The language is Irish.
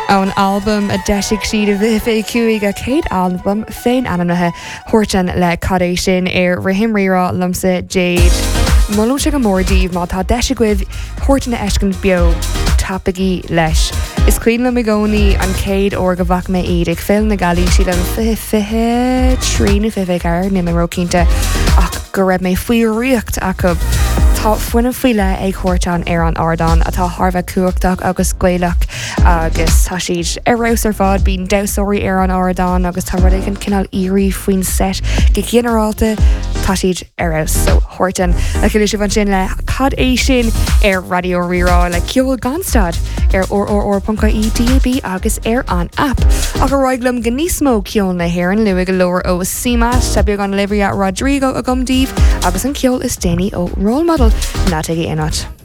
An album a deisiigh siad a bhí fé cuaig a céad album féin anamnathe thuirtean le cadéis sin ar rahimrírá lumsa Jade. Molún se go mórdíomh má tá deisiigh thuirteanna eiscin beo tapaí leis. Is cuioin le gcónaí an céad ó go bhac mé iad ag fil na galí siad an fithe trína fifeh ar ní marrócínta ach go raibh mé faoi riocht acu. Tá fuinna fuile ag chuirteán ar an ardán atá Harbheith cuachtach agus scuileach agus tá siad arrás ar fád bín dosóirí ar an ardán agus tá rud an cinál irí faoin set go generalta tá siad arrás so chuirtean a chuile si bhain sin le cad é sin ar radio rirá le ceol ganstad ar or.caí DAB agus ar an app. A go roiiglam gníosmó ceol na hhéann luigh go leir ó Simas tá beag an Olivia Rodrigo a gomdíobh agus an ceol is déine ó Role Model. Not take it in